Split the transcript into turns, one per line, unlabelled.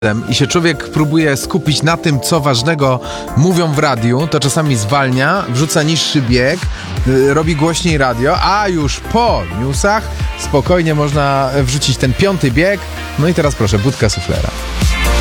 i się człowiek próbuje skupić na tym, co ważnego mówią w radiu, to czasami zwalnia, wrzuca niższy bieg, robi głośniej radio, a już po newsach spokojnie można wrzucić ten 5. bieg. No i teraz proszę, budka suflera.